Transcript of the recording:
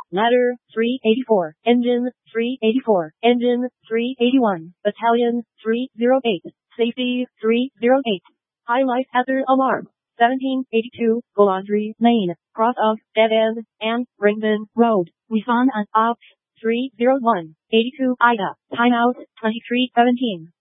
Ladder 384, Engine 384, Engine 381, Battalion 308, Safety 308. Highlight hazard alarm. 1782, Goulandry Lane, cross of Dead End and Ringman Road. We found an Ops 301, 82 Ida. Timeout 2317.